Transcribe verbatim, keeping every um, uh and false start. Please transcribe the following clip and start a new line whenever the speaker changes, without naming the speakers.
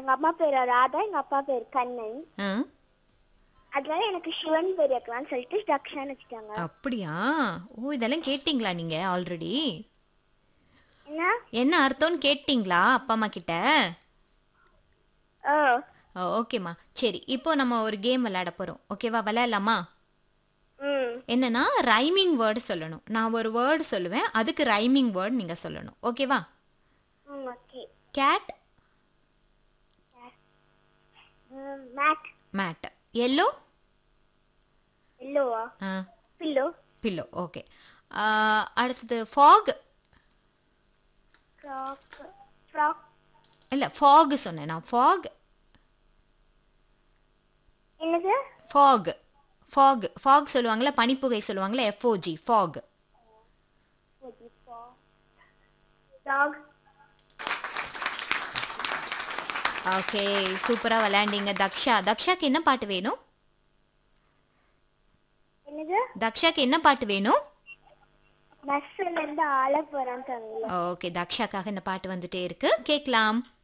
எங்க அம்மா பேரு ராதா, எங்க அப்பா பேரு கண்ணன்.
ஆ
அதனால எனக்கு சிவன் பேர் வைக்கலாம்னு சொல்லிட்டு தக்ஷான்னு வச்சுட்டாங்க.
அப்படியா? ஓ இதெல்லாம் கேட்டிங்களா நீங்க ஆல்ரெடி?
என்ன?
என்ன அர்த்தம்னு கேட்டிங்களா அப்பா அம்மா கிட்ட?
ஓ
ஓ ஓகேம்மா. சரி இப்போ நம்ம ஒரு கேம் விளையாட போறோம். ஓகேவா? விளையாடலாமா?
ம்
என்னன்னா ரைமிங் வேர்டு சொல்லணும். நான் ஒரு வேர்டு சொல்லுவேன், அதுக்கு ரைமிங் வேர்டு நீங்க சொல்லணும். ஓகேவா?
ம் okay.
Gate,
mat.
Mat. Yellow,
எல்லோவா? Pillow.
Pillow. Okay. அடுத்தது ஃபாக்.
ஃப்ராக். ஃப்ராக்.
இல்லை ஃபாக் சொன்னேன் நான். ஃபாக்.
என்னது?
ஃபாக். ஃபாக். ஃபாக் சொல்லுவாங்களே, பனிப்புகை சொல்லுவாங்களே, எஃப்ஓஜி. ஃபாக்.
டாக்.
ஓகே சூப்பராக விளையாண்டீங்க தக்ஷா. தக்ஷாக்கு என்ன பாட்டு வேணும்?
என்னது?
தக்ஷாக்கு என்ன பாட்டு வேணும்?
பஸ்ல இருந்து ஆள போறான்னு.
ஓகே தக்ஷாக்காக இந்த பாட்டு வந்துட்டே இருக்கு, கேட்கலாம்.